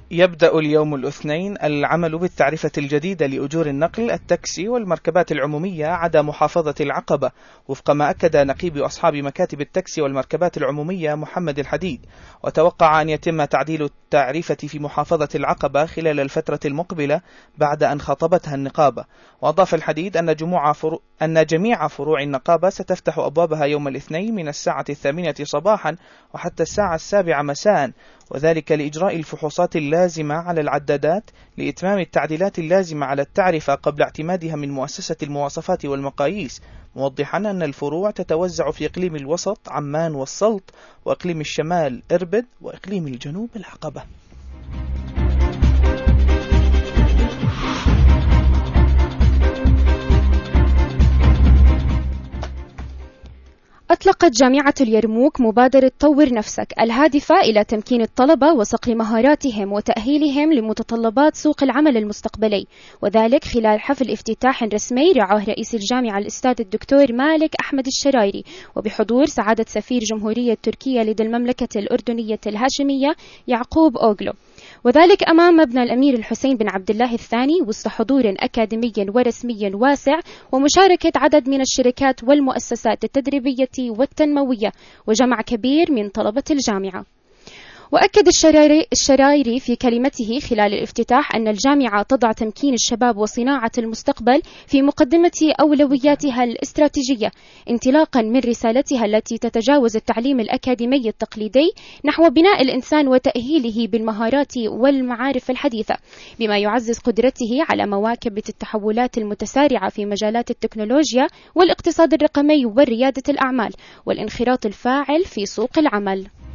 يبدأ اليوم الاثنين العمل بالتعرفة الجديدة لأجور النقل التاكسي والمركبات العمومية عدا محافظة العقبة، وفق ما أكد نقيب أصحاب مكاتب التاكسي والمركبات العمومية محمد الحديد. وتوقع أن يتم تعديل التعرفة في محافظة العقبة خلال الفترة المقبلة بعد أن خاطبتها النقابة. وأضاف الحديد أن جميع فروع النقابة ستفتح أبوابها يوم الاثنين من الساعة 8 صباحا وحتى الساعة 7 مساء، وذلك لإجراء الفحوصات اللازمة على العدادات لإتمام التعديلات اللازمة على التعرفة قبل اعتمادها من مؤسسة المواصفات والمقاييس، موضحا أن الفروع تتوزع في إقليم الوسط عمان والسلط، وإقليم الشمال إربد، وإقليم الجنوب العقبة. أطلقت جامعة اليرموك مبادرة طور نفسك الهادفة إلى تمكين الطلبة وصقل مهاراتهم وتأهيلهم لمتطلبات سوق العمل المستقبلي، وذلك خلال حفل افتتاح رسمي رعاه رئيس الجامعة الأستاذ الدكتور مالك أحمد الشرايري، وبحضور سعادة سفير جمهورية تركيا لدى المملكة الأردنية الهاشمية يعقوب أوغلو، وذلك أمام مبنى الأمير الحسين بن عبد الله الثاني وسط حضور أكاديمي ورسمي واسع ومشاركة عدد من الشركات والمؤسسات التدريبية والتنموية وجمع كبير من طلبة الجامعة. وأكد الشرايري في كلمته خلال الافتتاح أن الجامعة تضع تمكين الشباب وصناعة المستقبل في مقدمة أولوياتها الاستراتيجية، انطلاقا من رسالتها التي تتجاوز التعليم الأكاديمي التقليدي نحو بناء الإنسان وتأهيله بالمهارات والمعارف الحديثة، بما يعزز قدرته على مواكبة التحولات المتسارعة في مجالات التكنولوجيا والاقتصاد الرقمي وريادة الأعمال والانخراط الفاعل في سوق العمل.